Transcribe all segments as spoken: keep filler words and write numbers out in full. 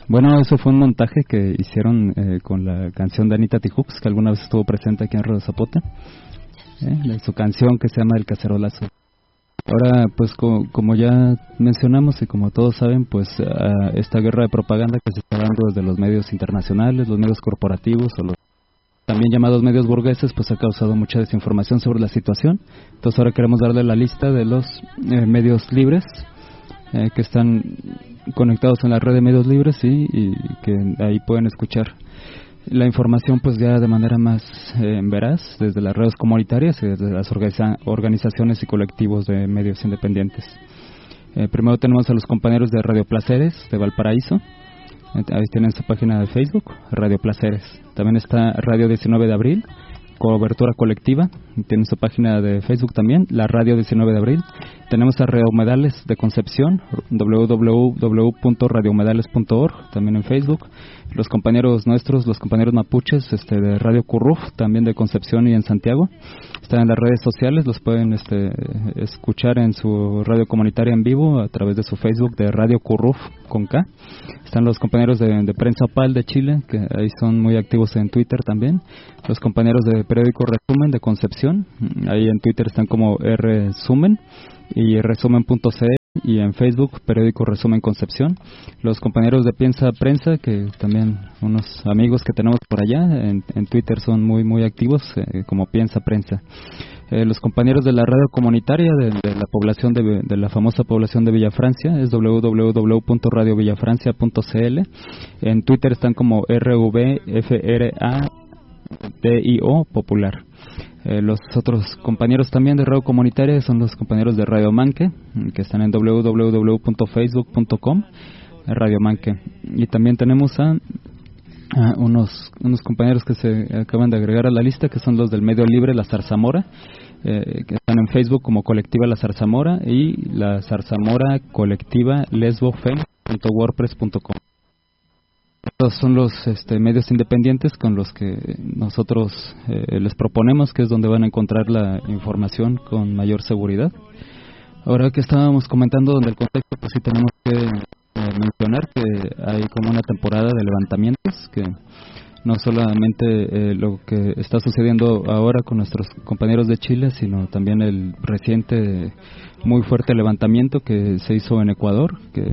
Bueno, eso fue un montaje que hicieron eh, con la canción de Anita Tijoux, que alguna vez estuvo presente aquí en Radio Zapote, eh, de su canción que se llama El Cacerolazo. Ahora, pues co- como ya mencionamos y como todos saben, pues uh, esta guerra de propaganda que se está dando desde los medios internacionales, los medios corporativos o los también llamados medios burgueses, pues ha causado mucha desinformación sobre la situación. Entonces ahora queremos darle la lista de los eh, medios libres eh, que están conectados en la red de medios libres y, y que ahí pueden escuchar la información pues ya de manera más eh, veraz desde las redes comunitarias y desde las organiza- organizaciones y colectivos de medios independientes. Eh, primero tenemos a los compañeros de Radio Placeres de Valparaíso. Ahí tienen su página de Facebook, Radio Placeres. También está Radio diecinueve de abril, cobertura colectiva, tienen su página de Facebook también, la Radio diecinueve de abril. Tenemos a Radio Humedales de Concepción, doble u doble u doble u punto radio humedales punto org, también en Facebook. Los compañeros nuestros, los compañeros mapuches este, de Radio Curruf, también de Concepción y en Santiago, están en las redes sociales, los pueden este, escuchar en su radio comunitaria en vivo a través de su Facebook de Radio Curruf con K. Están los compañeros de, de Prensa Opal de Chile, que ahí son muy activos en Twitter también. Los compañeros de Periódico Resumen de Concepción, ahí en Twitter están como Rsumen y resumen punto c l, y en Facebook Periódico Resumen Concepción. Los compañeros de Piensa Prensa, que también unos amigos que tenemos por allá en, en Twitter son muy muy activos eh, como Piensa Prensa. Eh, los compañeros de la radio comunitaria de, de la población de, de la famosa población de Villafrancia es doble u doble u doble u punto radio villafrancia punto c l. En Twitter están como R V F R A D I O Popular. Eh, los otros compañeros también de radio comunitaria son los compañeros de Radio Manque, que están en doble u doble u doble u punto facebook punto com, Radio Manque. Y también tenemos a, a unos, unos compañeros que se acaban de agregar a la lista, que son los del medio libre La Zarzamora, eh, que están en Facebook como Colectiva La Zarzamora y La Zarzamora Colectiva lesbofem punto wordpress punto com. Estos son los este, medios independientes con los que nosotros eh, les proponemos, que es donde van a encontrar la información con mayor seguridad. Ahora que estábamos comentando donde el contexto, pues sí tenemos que eh, mencionar que hay como una temporada de levantamientos, que no solamente eh, lo que está sucediendo ahora con nuestros compañeros de Chile, sino también el reciente muy fuerte levantamiento que se hizo en Ecuador, que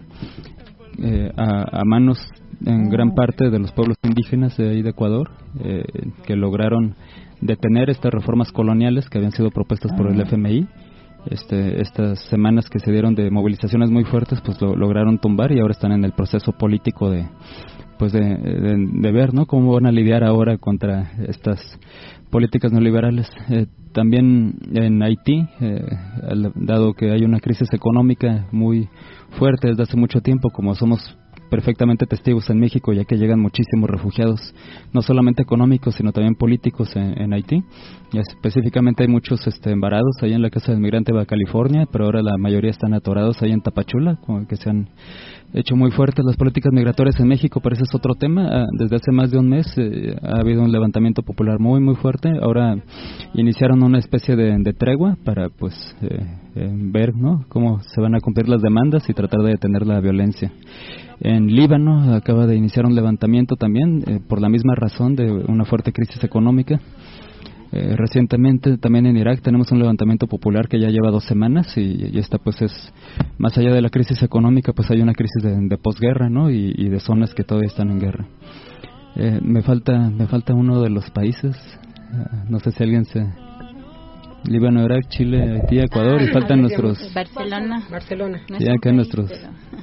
eh, a, a manos en gran parte de los pueblos indígenas de ahí de Ecuador, eh, que lograron detener estas reformas coloniales que habían sido propuestas por el F M I. Este, estas semanas que se dieron de movilizaciones muy fuertes, pues lo lograron tumbar y ahora están en el proceso político de pues de, de, de ver, ¿no?, cómo van a lidiar ahora contra estas políticas neoliberales. Eh, también en Haití, eh, dado que hay una crisis económica muy fuerte desde hace mucho tiempo, como somos perfectamente testigos en México, ya que llegan muchísimos refugiados, no solamente económicos, sino también políticos en, en Haití. Y específicamente hay muchos este, embarados ahí en la Casa del Migrante de Baja California, pero ahora la mayoría están atorados ahí en Tapachula, como que se han hecho muy fuertes las políticas migratorias en México, pero ese es otro tema. Desde hace más de un mes eh, ha habido un levantamiento popular muy muy fuerte. Ahora iniciaron una especie de, de tregua para pues eh, eh, ver, ¿no?, cómo se van a cumplir las demandas y tratar de detener la violencia. En Líbano acaba de iniciar un levantamiento también eh, por la misma razón de una fuerte crisis económica. Eh, recientemente también en Irak tenemos un levantamiento popular que ya lleva dos semanas y, y esta pues es, más allá de la crisis económica, pues hay una crisis de, de posguerra, ¿no?, y, y de zonas que todavía están en guerra. Eh, me falta me falta uno de los países, uh, no sé si alguien se... Líbano, Irak, Chile, Haití, Ecuador, y faltan nuestros... Barcelona. Barcelona. Sí, acá nuestros...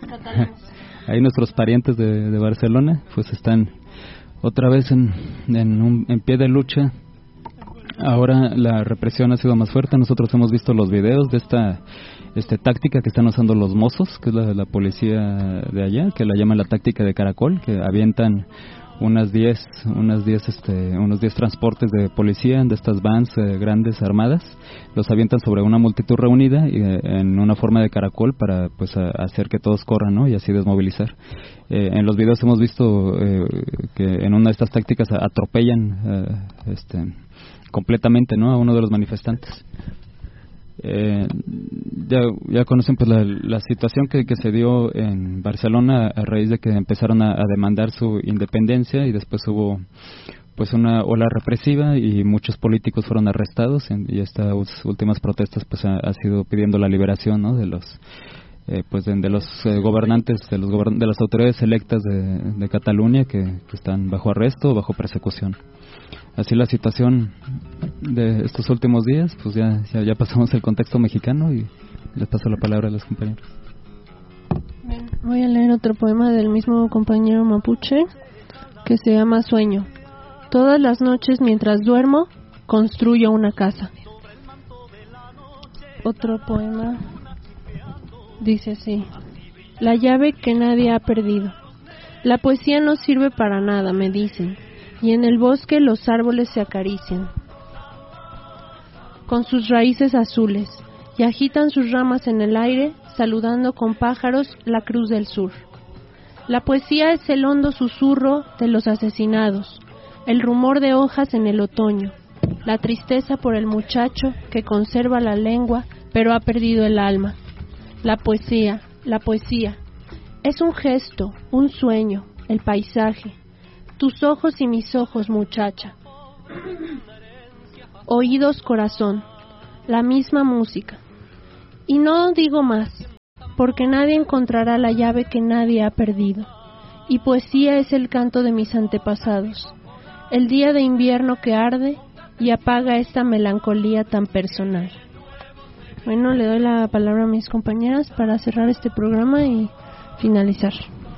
Ahí nuestros parientes de, de Barcelona, pues están otra vez en, en, un, en pie de lucha. Ahora la represión ha sido más fuerte. Nosotros hemos visto los videos de esta este, táctica que están usando los mozos, que es la, la policía de allá, que la llaman la táctica de caracol, que avientan unas diez unas diez este unos diez transportes de policía de estas vans eh, grandes armadas, los avientan sobre una multitud reunida y, eh, en una forma de caracol para pues a, hacer que todos corran, ¿no?, y así desmovilizar. Eh, en los videos hemos visto eh, que en una de estas tácticas atropellan eh, este completamente, ¿no?, a uno de los manifestantes. Eh, ya, ya conocen pues la, la situación que, que se dio en Barcelona a raíz de que empezaron a, a demandar su independencia, y después hubo pues una ola represiva y muchos políticos fueron arrestados, en, y estas últimas protestas pues ha, ha sido pidiendo la liberación, ¿no?, de los eh, pues de, de los eh, gobernantes, de los gobern- de las autoridades electas de, de Cataluña que, que están bajo arresto o bajo persecución. Así la situación de estos últimos días, pues ya, ya, ya pasamos el contexto mexicano y les paso la palabra a los compañeros. Bien, voy a leer otro poema del mismo compañero mapuche que se llama Sueño. Todas las noches mientras duermo, construyo una casa. Otro poema dice así: la llave que nadie ha perdido. La poesía no sirve para nada, me dicen, y en el bosque los árboles se acarician con sus raíces azules y agitan sus ramas en el aire, saludando con pájaros la cruz del sur. La poesía es el hondo susurro de los asesinados, el rumor de hojas en el otoño, la tristeza por el muchacho que conserva la lengua pero ha perdido el alma. La poesía, la poesía, es un gesto, un sueño, el paisaje, tus ojos y mis ojos, muchacha. Oídos, corazón, la misma música. Y no digo más, porque nadie encontrará la llave que nadie ha perdido. Y poesía es el canto de mis antepasados, el día de invierno que arde y apaga esta melancolía tan personal. Bueno, le doy la palabra a mis compañeras para cerrar este programa y finalizar.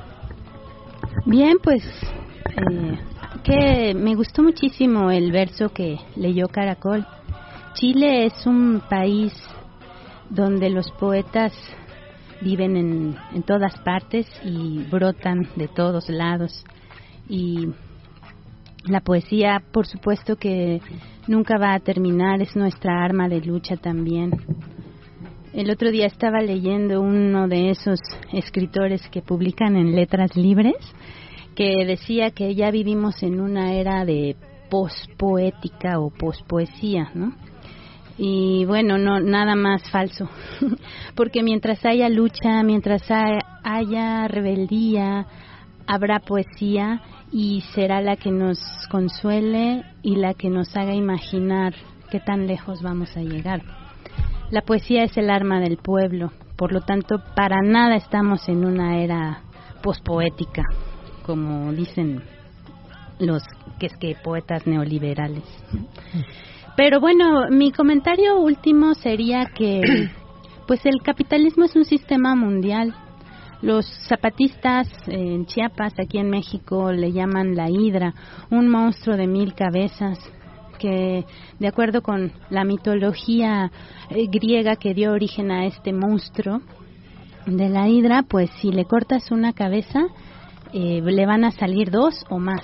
Bien, pues eh, que me gustó muchísimo el verso que leyó Caracol. Chile es un país donde los poetas viven en, en todas partes y brotan de todos lados, y la poesía, por supuesto, que nunca va a terminar, es nuestra arma de lucha también. El otro día estaba leyendo uno de esos escritores que publican en Letras Libres, que decía que ya vivimos en una era de pospoética o pospoesía, ¿no? Y bueno, no nada más falso, porque mientras haya lucha, mientras haya rebeldía, habrá poesía, y será la que nos consuele y la que nos haga imaginar qué tan lejos vamos a llegar. La poesía es el arma del pueblo, por lo tanto, para nada estamos en una era pospoética, como dicen los que es que poetas neoliberales. Pero bueno, mi comentario último sería que pues el capitalismo es un sistema mundial. Los zapatistas en Chiapas, aquí en México, le llaman la hidra, un monstruo de mil cabezas, que de acuerdo con la mitología eh, griega que dio origen a este monstruo de la hidra, pues si le cortas una cabeza, eh, le van a salir dos o más.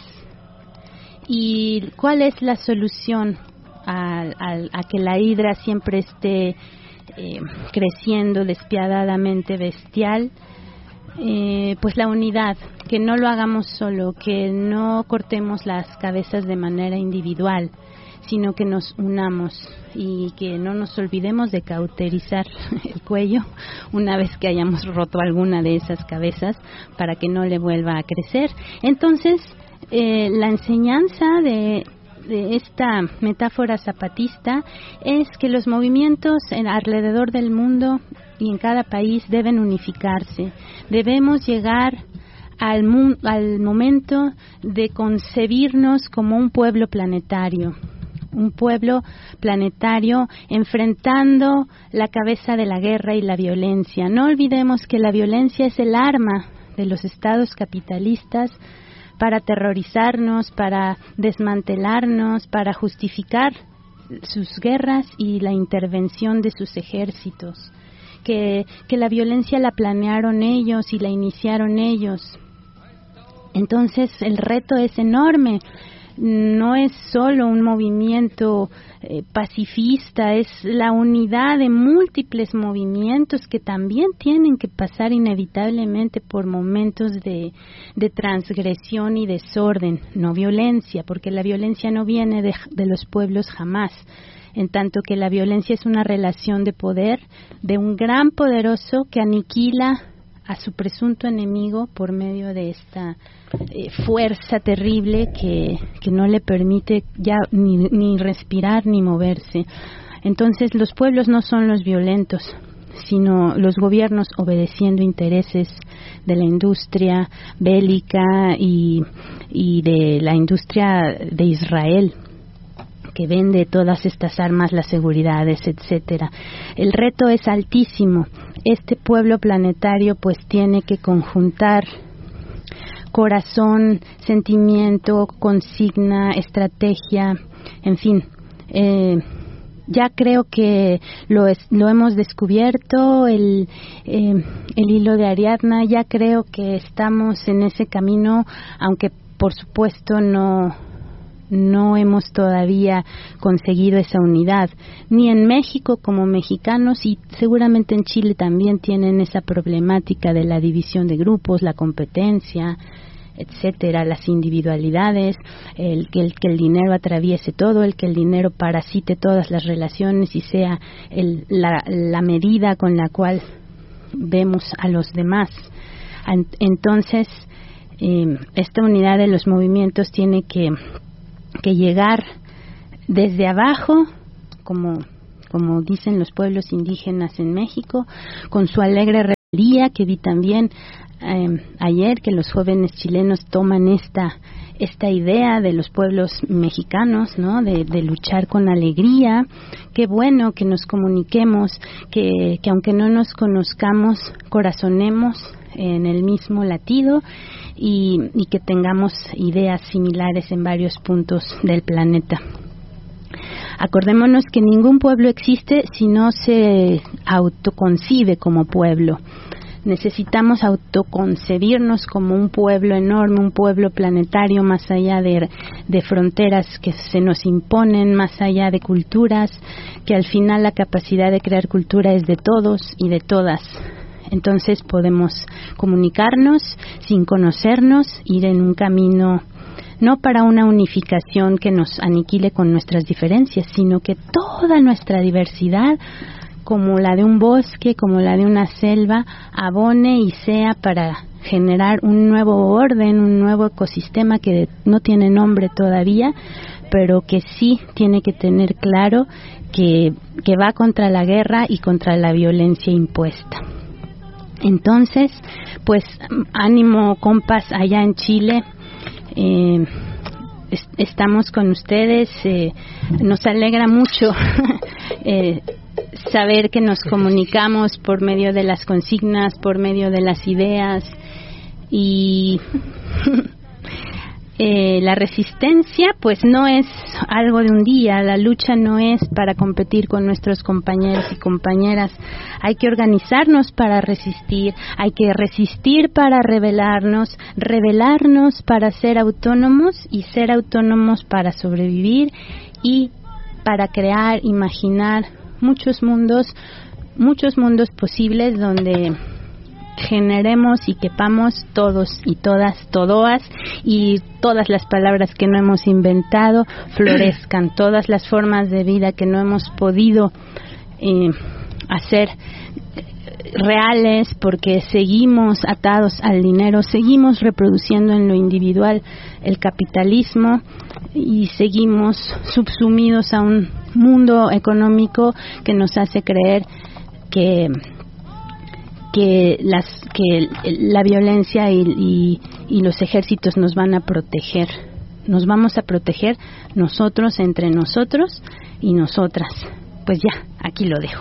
¿Y cuál es la solución a, a, a que la hidra siempre esté eh, creciendo despiadadamente bestial? Eh, pues la unidad, que no lo hagamos solo, que no cortemos las cabezas de manera individual, sino que nos unamos y que no nos olvidemos de cauterizar el cuello una vez que hayamos roto alguna de esas cabezas para que no le vuelva a crecer. Entonces, eh, la enseñanza de de esta metáfora zapatista es que los movimientos en, alrededor del mundo y en cada país deben unificarse. Debemos llegar al, mu- al momento de concebirnos como un pueblo planetario, un pueblo planetario enfrentando la cabeza de la guerra y la violencia. No olvidemos que la violencia es el arma de los estados capitalistas para aterrorizarnos, para desmantelarnos, para justificar sus guerras y la intervención de sus ejércitos, que, que la violencia la planearon ellos y la iniciaron ellos. Entonces el reto es enorme. no es solo un movimiento eh, pacifista, es la unidad de múltiples movimientos que también tienen que pasar inevitablemente por momentos de, de transgresión y desorden, no violencia, porque la violencia no viene de, de los pueblos jamás, en tanto que la violencia es una relación de poder de un gran poderoso que aniquila a su presunto enemigo por medio de esta eh, fuerza terrible que, que no le permite ya ni, ni respirar ni moverse. Entonces los pueblos no son los violentos, sino los gobiernos obedeciendo intereses de la industria bélica y, y de la industria de Israel, que vende todas estas armas, las seguridades, etcétera. El reto es altísimo. Este pueblo planetario pues tiene que conjuntar corazón, sentimiento, consigna, estrategia, en fin. Eh, ya creo que lo, es, lo hemos descubierto, el, eh, el hilo de Ariadna, ya creo que estamos en ese camino, aunque por supuesto no no hemos todavía conseguido esa unidad, ni en México como mexicanos, y seguramente en Chile también tienen esa problemática de la división de grupos, la competencia, etcétera, las individualidades, el que el, que el dinero atraviese todo, el que el dinero parasite todas las relaciones y sea el, la, la medida con la cual vemos a los demás. Entonces, eh, esta unidad de los movimientos tiene que que llegar desde abajo, como, como dicen los pueblos indígenas en México, con su alegre rebeldía, que vi también eh, ayer que los jóvenes chilenos toman esta esta idea de los pueblos mexicanos, ¿no? De, de luchar con alegría. Qué bueno que nos comuniquemos, que, que aunque no nos conozcamos, corazonemos en el mismo latido y, y que tengamos ideas similares en varios puntos del planeta. Acordémonos que ningún pueblo existe si no se autoconcibe como pueblo. Necesitamos autoconcebirnos como un pueblo enorme, un pueblo planetario, más allá de, de fronteras que se nos imponen, más allá de culturas, que al final la capacidad de crear cultura es de todos y de todas. Entonces podemos comunicarnos sin conocernos, ir en un camino no para una unificación que nos aniquile con nuestras diferencias, sino que toda nuestra diversidad, como la de un bosque, como la de una selva, abone y sea para generar un nuevo orden, un nuevo ecosistema que no tiene nombre todavía, pero que sí tiene que tener claro que, que va contra la guerra y contra la violencia impuesta. Entonces, pues ánimo compas allá en Chile, eh, est- estamos con ustedes, eh, nos alegra mucho eh, saber que nos comunicamos por medio de las consignas, por medio de las ideas y eh, la resistencia pues no es algo de un día, la lucha no es para competir con nuestros compañeros y compañeras, hay que organizarnos para resistir, hay que resistir para rebelarnos, rebelarnos para ser autónomos y ser autónomos para sobrevivir y para crear, imaginar muchos mundos, muchos mundos posibles donde generemos y quepamos todos y todas, todoas, y todas las palabras que no hemos inventado florezcan, todas las formas de vida que no hemos podido eh, hacer reales porque seguimos atados al dinero, seguimos reproduciendo en lo individual el capitalismo y seguimos subsumidos a un mundo económico que nos hace creer que que las que la violencia y, y, y los ejércitos nos van a proteger. Nos vamos a proteger nosotros entre nosotros y nosotras. Pues ya, aquí lo dejo.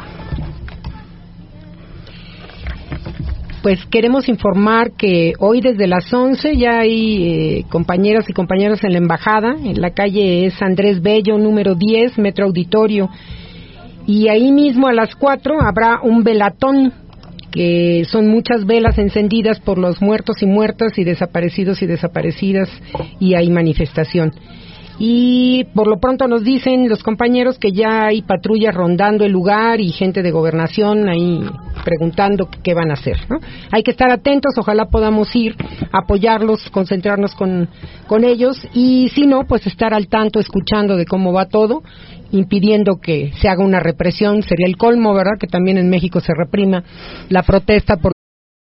Pues queremos informar que hoy desde las once ya hay eh, compañeras y compañeros en la embajada. En la calle es Andrés Bello, número diez, Metro Auditorio. Y ahí mismo a las cuatro habrá un velatón, que son muchas velas encendidas por los muertos y muertas y desaparecidos y desaparecidas, y hay manifestación. y por lo pronto nos dicen los compañeros que ya hay patrullas rondando el lugar y gente de gobernación ahí preguntando qué van a hacer, ¿no? Hay que estar atentos, ojalá podamos ir, apoyarlos, concentrarnos con, con ellos, y si no, pues estar al tanto, escuchando de cómo va todo, impidiendo que se haga una represión. Sería el colmo, ¿verdad?, que también en México se reprima la protesta por